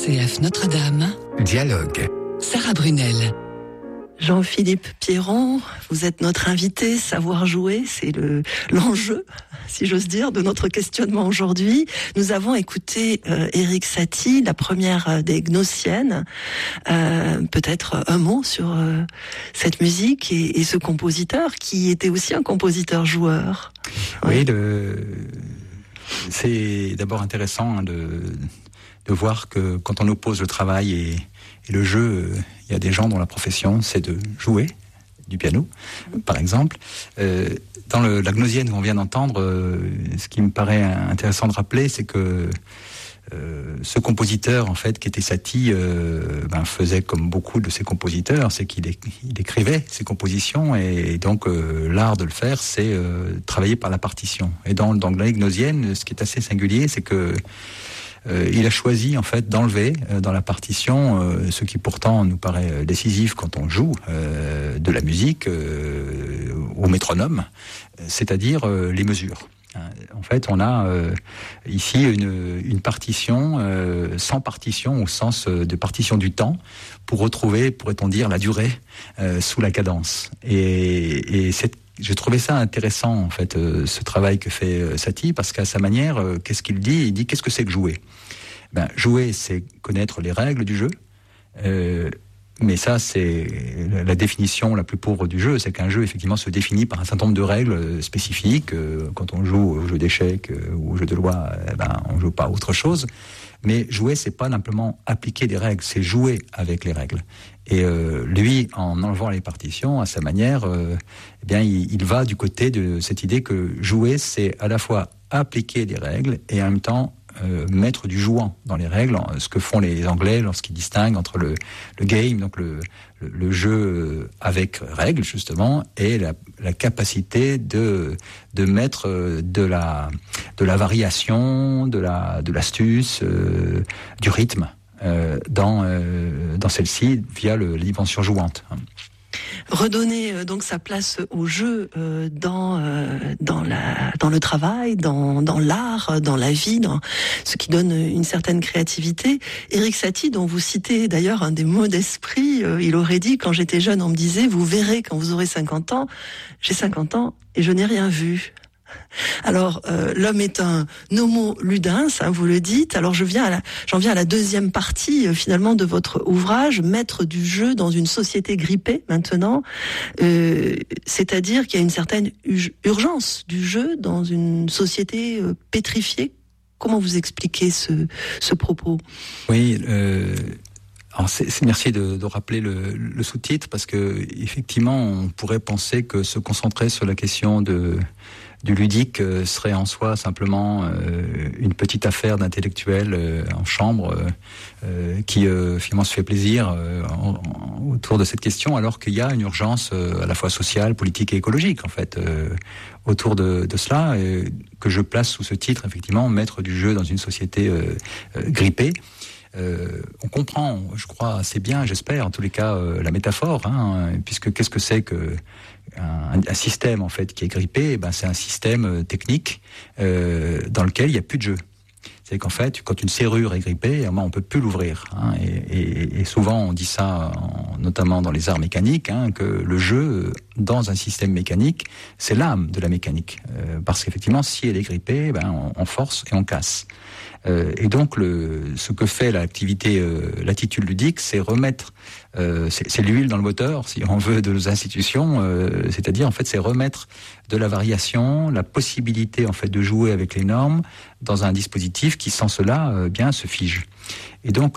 RCF Notre-Dame. Dialogue. Sarah Brunel. Jean-Philippe Pierron, vous êtes notre invité. Savoir jouer, c'est l'enjeu, si j'ose dire, de notre questionnement aujourd'hui. Nous avons écouté Erik Satie, la première des Gnossiennes. Peut-être un mot sur cette musique et ce compositeur qui était aussi un compositeur-joueur. Oui, c'est d'abord intéressant de voir que quand on oppose le travail et le jeu, il y a des gens dont la profession c'est de jouer du piano, par exemple. Dans la Gnosienne qu'on vient d'entendre, ce qui me paraît intéressant de rappeler, c'est que ce compositeur, en fait, qui était Satie, faisait comme beaucoup de ses compositeurs, c'est qu'il écrivait ses compositions, et donc l'art de le faire, c'est travailler par la partition. Et dans la Gnosienne, ce qui est assez singulier, c'est que il a choisi en fait d'enlever dans la partition ce qui pourtant nous paraît décisif quand on joue de la musique au métronome, c'est-à-dire les mesures. En fait, on a ici une partition sans partition au sens de partition du temps pour retrouver, pourrait-on dire, la durée sous la cadence. Et j'ai trouvé ça intéressant, en fait, ce travail que fait Satie, parce qu'à sa manière, qu'est-ce qu'il dit ? Il dit, qu'est-ce que c'est que jouer ? Jouer, c'est connaître les règles du jeu, mais ça, c'est la définition la plus pauvre du jeu, c'est qu'un jeu, effectivement, se définit par un certain nombre de règles spécifiques. Quand on joue au jeu d'échecs ou au jeu de loi, on joue pas à autre chose. Mais jouer, c'est pas simplement appliquer des règles, c'est jouer avec les règles. Et lui, en enlevant les partitions, à sa manière, il va du côté de cette idée que jouer, c'est à la fois appliquer des règles et en même temps mettre du jouant dans les règles, ce que font les Anglais lorsqu'ils distinguent entre le game, donc le jeu avec règles justement, et la capacité de mettre de la variation, de l'astuce, du rythme dans celle-ci via la dimension jouante. Redonner donc sa place au jeu dans le travail, dans l'art, dans la vie, dans ce qui donne une certaine créativité. Erik Satie, dont vous citez d'ailleurs un des mots d'esprit, il aurait dit, quand j'étais jeune, on me disait, vous verrez quand vous aurez 50 ans, j'ai 50 ans et je n'ai rien vu. Alors, l'homme est un homo ludens, vous le dites. Alors, j'en viens à la deuxième partie, finalement, de votre ouvrage, maître du jeu dans une société grippée, maintenant. C'est-à-dire qu'il y a une certaine urgence du jeu dans une société pétrifiée. Comment vous expliquez ce propos ? Oui, alors merci de rappeler le sous-titre, parce que effectivement, on pourrait penser que se concentrer sur la question du ludique serait en soi simplement une petite affaire d'intellectuel en chambre qui finalement se fait plaisir autour de cette question, alors qu'il y a une urgence à la fois sociale, politique et écologique en fait autour de cela, que je place sous ce titre effectivement, maître du jeu dans une société grippée. On comprend, je crois, assez bien, j'espère, en tous les cas, la métaphore, puisque qu'est-ce que c'est que un système en fait qui est grippé ? C'est un système technique dans lequel il n'y a plus de jeu. C'est qu'en fait, quand une serrure est grippée, on ne peut plus l'ouvrir. Et souvent, on dit ça, notamment dans les arts mécaniques, que le jeu, dans un système mécanique, c'est l'âme de la mécanique. Parce qu'effectivement, si elle est grippée, on force et on casse. Et donc, ce que fait l'attitude ludique, c'est remettre, c'est l'huile dans le moteur, si on veut, de nos institutions. C'est-à-dire, en fait, c'est remettre de la variation, la possibilité, en fait, de jouer avec les normes dans un dispositif qui, sans cela, se fige. Et donc,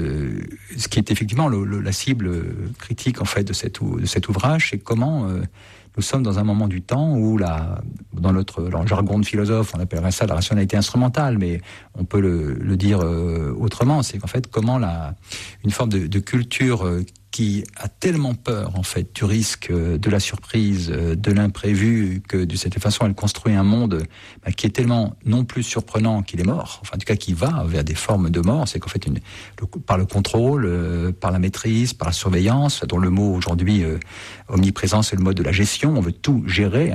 ce qui est effectivement la cible critique, en fait, de cet ouvrage, c'est comment nous sommes dans un moment du temps où dans le jargon de philosophe, on appellerait ça la rationalité instrumentale, mais on peut le dire autrement. C'est qu'en fait, comment une forme de culture qui a tellement peur en fait du risque, de la surprise, de l'imprévu, que de cette façon elle construit un monde qui est tellement non plus surprenant qu'il est mort, enfin en tout cas qui va vers des formes de mort. C'est qu'en fait par le contrôle, par la maîtrise, par la surveillance, dont le mot aujourd'hui omniprésent c'est le mode de la gestion, on veut tout gérer,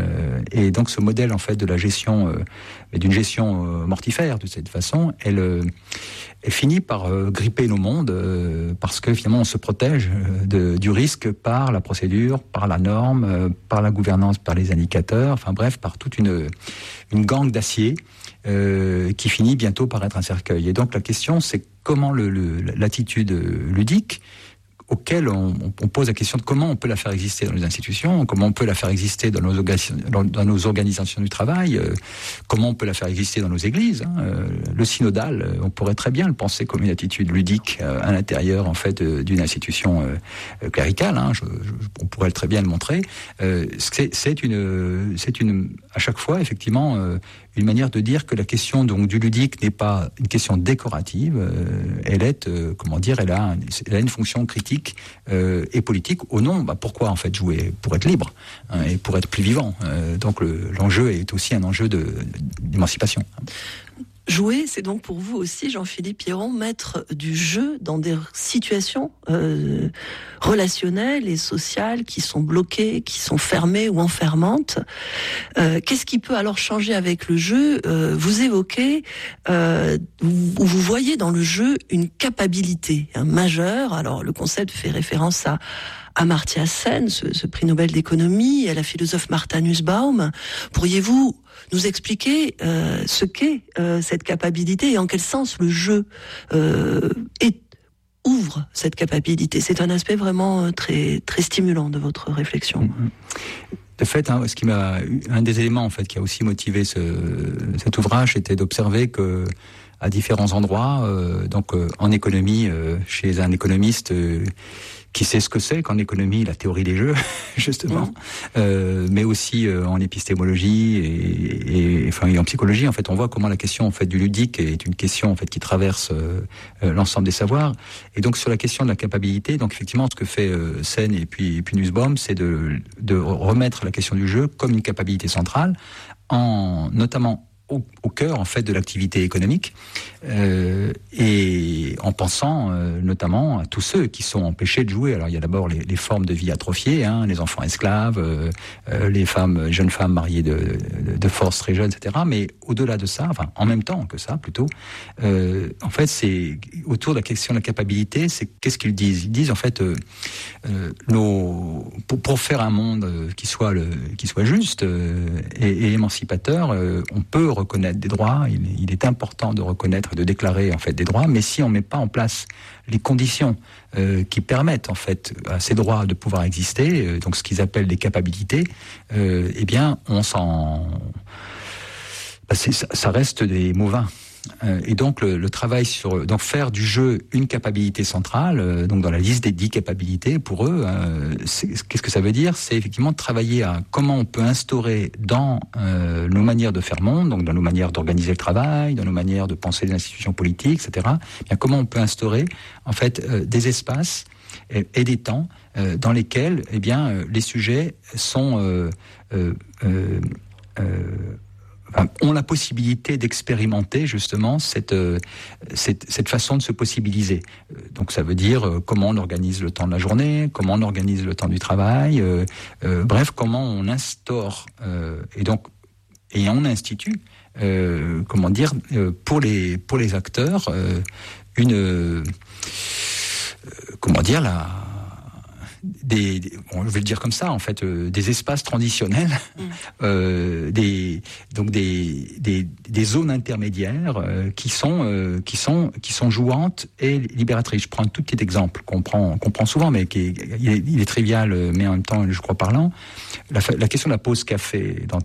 et donc ce modèle en fait de la gestion, mais d'une gestion mortifère de cette façon, elle finit par gripper nos mondes parce que finalement on se protège du risque par la procédure, par la norme, par la gouvernance, par les indicateurs, enfin bref, par toute une gangue d'acier qui finit bientôt par être un cercueil. Et donc la question, c'est comment l'attitude ludique, auquel on pose la question de comment on peut la faire exister dans les institutions, comment on peut la faire exister dans nos organisations du travail, comment on peut la faire exister dans nos églises. Le synodal, on pourrait très bien le penser comme une attitude ludique à l'intérieur en fait d'une institution cléricale. On pourrait très bien le montrer. C'est une à chaque fois effectivement une manière de dire que la question donc du ludique n'est pas une question décorative. Elle est elle a une fonction critique et politique au nom. Pourquoi en fait jouer? Pour être libre et pour être plus vivant. Donc l'enjeu est aussi un enjeu d'émancipation. Jouer, c'est donc pour vous aussi, Jean-Philippe Pierron, mettre du jeu dans des situations relationnelles et sociales qui sont bloquées, qui sont fermées ou enfermantes. Qu'est-ce qui peut alors changer avec le jeu? Vous évoquez, vous voyez dans le jeu une capacité majeure. Alors le concept fait référence à Amartya Sen, ce prix Nobel d'économie, et à la philosophe Martha Nussbaum. Pourriez-vous nous expliquer ce qu'est cette capacité et en quel sens le jeu ouvre cette capacité? C'est un aspect vraiment très, très stimulant de votre réflexion. De fait, un des éléments en fait qui a aussi motivé cet ouvrage, c'était d'observer que à différents endroits, en économie, chez un économiste qui sait ce que c'est qu'en économie la théorie des jeux, justement, mais aussi en épistémologie et en psychologie. En fait, on voit comment la question en fait du ludique est une question en fait qui traverse l'ensemble des savoirs. Et donc sur la question de la capacité, donc effectivement, ce que fait Sen et puis Nussbaum, c'est de remettre la question du jeu comme une capacité centrale, notamment au cœur en fait de l'activité économique et en pensant notamment à tous ceux qui sont empêchés de jouer. Alors il y a d'abord les formes de vie atrophiées, les enfants esclaves, les jeunes femmes mariées de force très jeunes, etc. Mais au-delà de ça, enfin en même temps que ça plutôt, en fait c'est autour de la question de la capacité, c'est qu'est-ce qu'ils disent? Ils disent en fait pour faire un monde qui soit juste et émancipateur, on peut reconnaître des droits. Il est important de reconnaître et de déclarer en fait des droits, mais si on met pas en place les conditions qui permettent en fait à ces droits de pouvoir exister, donc ce qu'ils appellent des capacités, eh bien ça reste des mots vains. Et donc le travail sur faire du jeu une capacité centrale, donc dans la liste des 10 capacités pour eux, qu'est-ce que ça veut dire? C'est effectivement de travailler à comment on peut instaurer dans nos manières de faire monde, donc dans nos manières d'organiser le travail, dans nos manières de penser les institutions politiques, etc. Bien, comment on peut instaurer en fait des espaces et des temps dans lesquels les sujets sont ont la possibilité d'expérimenter justement cette façon de se possibiliser. Donc ça veut dire comment on organise le temps de la journée, comment on organise le temps du travail, bref, comment on instaure et on institue, pour les acteurs je vais le dire comme ça, en fait, des espaces transitionnels, des zones intermédiaires qui sont jouantes et libératrices. Je prends un tout petit exemple qu'on prend souvent, mais il est trivial, mais en même temps, je crois parlant. La question de la pause café dans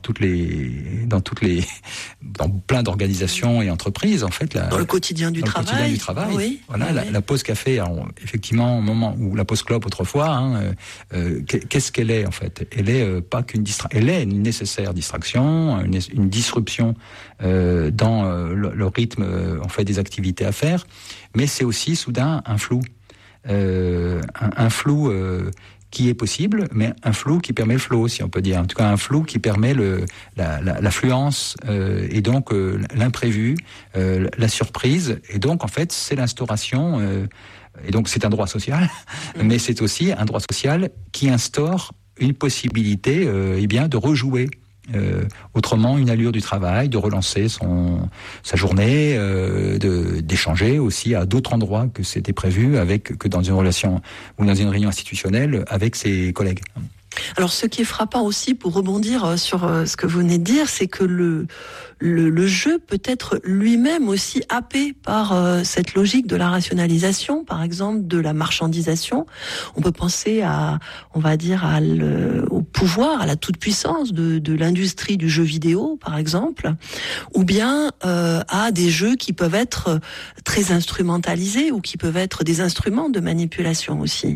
plein d'organisations et entreprises, en fait, dans le quotidien du travail. Oui, voilà, la pause café, alors, effectivement, au moment où la pause clope autrefois, qu'est-ce qu'elle est en fait? Elle est pas qu'une elle est une nécessaire distraction, une disruption dans le rythme en fait des activités à faire, mais c'est aussi soudain un flou, un flou qui est possible, mais un flou qui permet le flow, si on peut dire. En tout cas, un flou qui permet l'affluence et donc l'imprévu, la surprise. Et donc, en fait, c'est l'instauration. Et donc, c'est un droit social, mais c'est aussi un droit social qui instaure une possibilité, de rejouer autrement une allure du travail, de relancer sa journée, d'échanger aussi à d'autres endroits que c'était prévu, que dans une relation ou dans une réunion institutionnelle avec ses collègues. Alors, ce qui est frappant aussi, pour rebondir sur ce que vous venez de dire, c'est que le jeu peut être lui-même aussi happé par cette logique de la rationalisation, par exemple de la marchandisation. On peut penser on va dire, au pouvoir, à la toute-puissance de l'industrie du jeu vidéo, par exemple, ou bien à des jeux qui peuvent être très instrumentalisés ou qui peuvent être des instruments de manipulation aussi.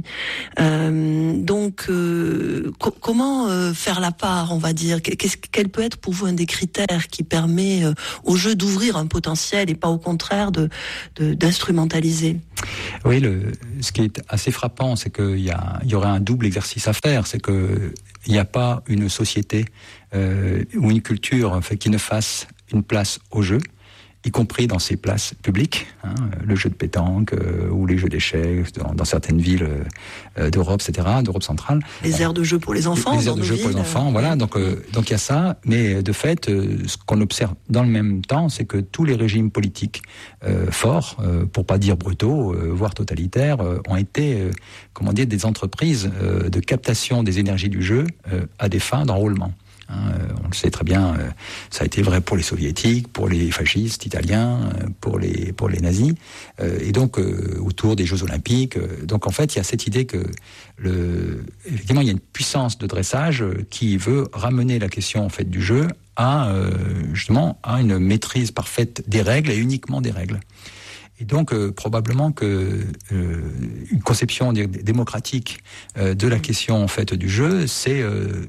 Comment faire la part, on va dire, quel peut être pour vous un des critères qui permet au jeu d'ouvrir un potentiel et pas au contraire d'instrumentaliser? Oui, ce qui est assez frappant, c'est qu'il y aurait un double exercice à faire, c'est qu'il n'y a pas une société ou une culture qui ne fasse une place au jeu, y compris dans ces places publiques, le jeu de pétanque ou les jeux d'échecs dans certaines villes d'Europe, etc., d'Europe centrale. Les aires de jeu pour les enfants. Les aires de jeu pour les enfants, voilà. Donc il y a ça, mais de fait, ce qu'on observe dans le même temps, c'est que tous les régimes politiques forts, pour pas dire brutaux, voire totalitaires, ont été, des entreprises de captation des énergies du jeu à des fins d'enrôlement. On le sait très bien, ça a été vrai pour les soviétiques, pour les fascistes italiens, pour les nazis, et donc autour des Jeux olympiques. Donc en fait, il y a cette idée que effectivement, il y a une puissance de dressage qui veut ramener la question en fait du jeu à une maîtrise parfaite des règles et uniquement des règles. Et donc probablement que une conception démocratique de la question en fait du jeu, c'est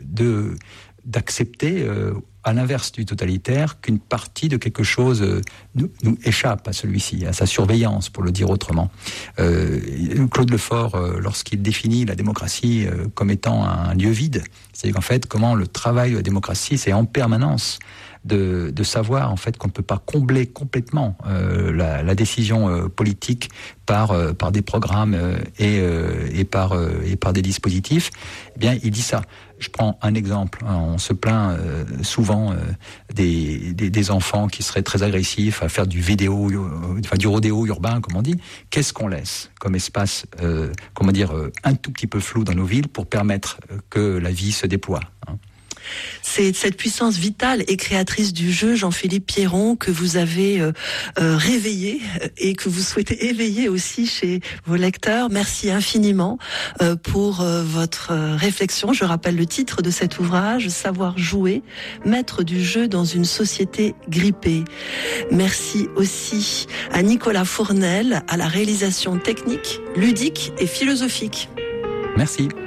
d'accepter, à l'inverse du totalitaire, qu'une partie de quelque chose nous échappe à celui-ci, à sa surveillance, pour le dire autrement. Claude Lefort, lorsqu'il définit la démocratie comme étant un lieu vide, c'est qu'en fait, comment le travail de la démocratie, c'est en permanence de savoir en fait qu'on ne peut pas combler complètement la décision politique par des programmes et par des dispositifs. Eh bien, il dit ça. Je prends un exemple. On se plaint souvent des enfants qui seraient très agressifs à faire du rodéo urbain, comme on dit. Qu'est-ce qu'on laisse comme espace, un tout petit peu flou dans nos villes pour permettre que la vie se déploie, C'est cette puissance vitale et créatrice du jeu, Jean-Philippe Pierron, que vous avez réveillé et que vous souhaitez éveiller aussi chez vos lecteurs. Merci infiniment pour votre réflexion. Je rappelle le titre de cet ouvrage, Savoir jouer, maître du jeu dans une société grippée. Merci aussi à Nicolas Fournel, à la réalisation technique, ludique et philosophique. Merci.